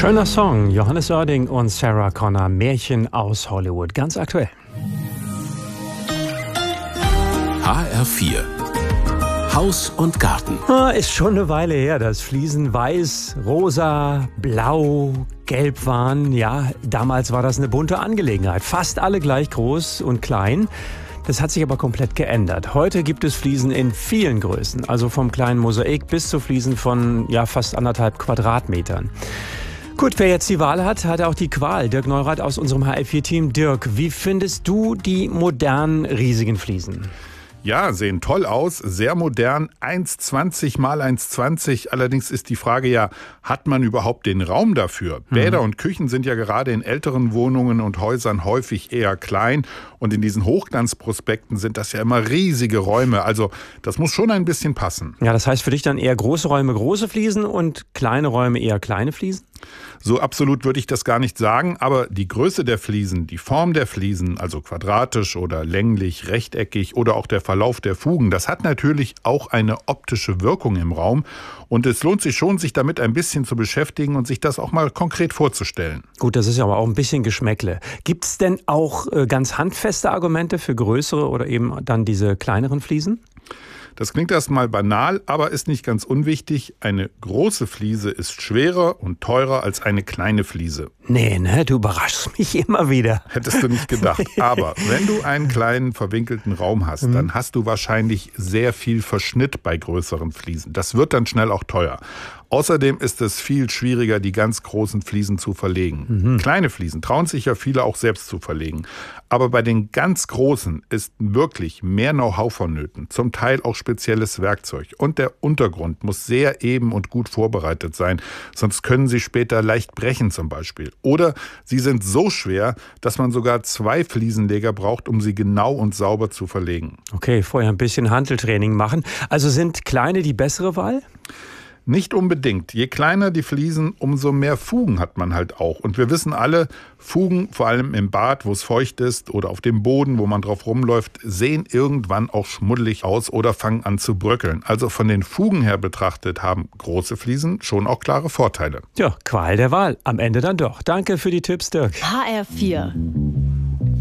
Schöner Song, Johannes Oerding und Sarah Connor, Märchen aus Hollywood, ganz aktuell. HR4 Haus und Garten. Ist schon eine Weile her, dass Fliesen weiß, rosa, blau, gelb waren. Ja, damals war das eine bunte Angelegenheit. Fast alle gleich groß und klein. Das hat sich aber komplett geändert. Heute gibt es Fliesen in vielen Größen. Also vom kleinen Mosaik bis zu Fliesen von fast 1,5 Quadratmetern. Gut, wer jetzt die Wahl hat, hat auch die Qual. Dirk Neurath aus unserem HR4-Team. Dirk, wie findest du die modernen, riesigen Fliesen? Ja, sehen toll aus, sehr modern, 1,20 mal 1,20. Allerdings ist die Frage ja, hat man überhaupt den Raum dafür? Bäder und Küchen sind ja gerade in älteren Wohnungen und Häusern häufig eher klein. Und in diesen Hochglanzprospekten sind das ja immer riesige Räume. Also das muss schon ein bisschen passen. Ja, das heißt für dich dann eher große Räume, große Fliesen und kleine Räume eher kleine Fliesen? So absolut würde ich das gar nicht sagen, aber die Größe der Fliesen, die Form der Fliesen, also quadratisch oder länglich, rechteckig oder auch der Verlauf der Fugen, das hat natürlich auch eine optische Wirkung im Raum. Und es lohnt sich schon, sich damit ein bisschen zu beschäftigen und sich das auch mal konkret vorzustellen. Gut, das ist ja aber auch ein bisschen Geschmäckle. Gibt es denn auch ganz handfeste Argumente für größere oder eben dann diese kleineren Fliesen? Das klingt erstmal banal, aber ist nicht ganz unwichtig. Eine große Fliese ist schwerer und teurer als eine kleine Fliese. Nee, ne? Du überraschst mich immer wieder. Hättest du nicht gedacht. Aber wenn du einen kleinen verwinkelten Raum hast, dann hast du wahrscheinlich sehr viel Verschnitt bei größeren Fliesen. Das wird dann schnell auch teuer. Außerdem ist es viel schwieriger, die ganz großen Fliesen zu verlegen. Kleine Fliesen trauen sich ja viele auch selbst zu verlegen. Aber bei den ganz großen ist wirklich mehr Know-how vonnöten, zum Teil auch spezielles Werkzeug. Und der Untergrund muss sehr eben und gut vorbereitet sein, sonst können sie später leicht brechen zum Beispiel. Oder sie sind so schwer, dass man sogar 2 Fliesenleger braucht, um sie genau und sauber zu verlegen. Okay, vorher ein bisschen Hanteltraining machen. Also sind kleine die bessere Wahl? Nicht unbedingt. Je kleiner die Fliesen, umso mehr Fugen hat man halt auch. Und wir wissen alle, Fugen, vor allem im Bad, wo es feucht ist oder auf dem Boden, wo man drauf rumläuft, sehen irgendwann auch schmuddelig aus oder fangen an zu bröckeln. Also von den Fugen her betrachtet haben große Fliesen schon auch klare Vorteile. Ja, Qual der Wahl. Am Ende dann doch. Danke für die Tipps, Dirk. HR4